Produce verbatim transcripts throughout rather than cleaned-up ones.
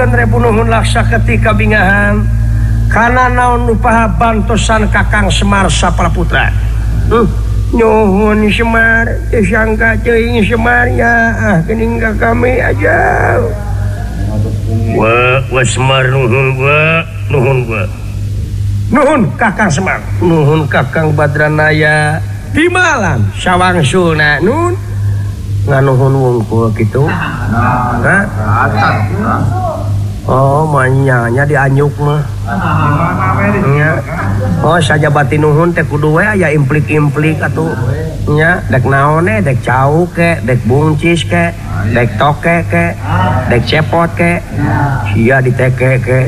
ribu nuhun laksa ketika bingahan karena naon lupa bantosan Kakang Semar Sapraputra. Hmm. Nyuhun Semar, sangka ceuing Semar ya, ah geuning ka kami aja. Wa wa Semar nuhun wa, nuhun wa. Nuhun Kakang Semar, nuhun Kakang Badranaya. Di malam sawangsuna nun nganuhun wungkul kitu. Hah? Oh, manyanya dianyuk mah. Nya. Oh, saja batin nuhun teh kudu we aya implik-implik atuh. Nya, dek naon e, dek cau ke, dek buncis ke, dek toke ke, dek cepot ke. Sia diteke ke.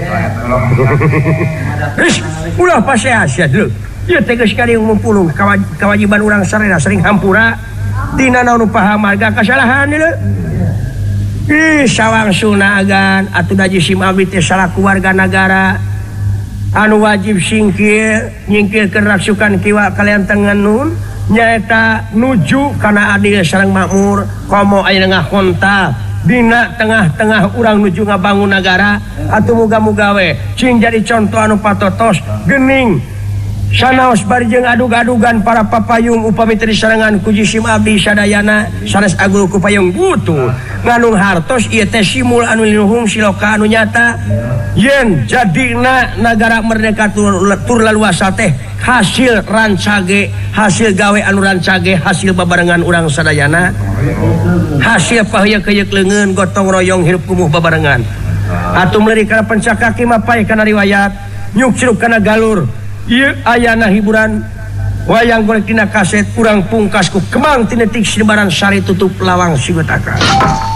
Wis, ulah paseasa dulu. Ieu teh geus kali ngumpulung kawajiban urang sarena sering hampura dina naon paham marga kasalahan deuleu. Ih, sawangsuna agan atuh da jisim abdi teh salaku warga negara anu wajib singkir nyingkirkeun rasukan kiwa kalian tengen nun nyaeta nuju kana adil sareng makmur komo aya ngahonta dina tengah-tengah urang nuju ngabangun negara atuh muga-muga we cing jadi contoh anu patotos geuning sanaos bari jeung adug-adugan para papayung upami teu disarengan ku jisim abdi sadayana sanes agul ku payung butuh nganung hartos ieu teh simul anu linuhung siloka anu nyata yen jadina nagara merdeka tur, tur laluasa teh hasil rancage hasil gawe anu rancage hasil babarengan urang sadayana hasil paheuk keyeuk leungeun gotong royong hirup kumuh babarengan atuh meuli kana pencakaki mapai kana riwayat nyuk ciruk kana galur. Ieu ayana hiburan wayang golek dina kaset urang pungkas ku kemang tinetik sinebaran sari tutup lawang sigotaka.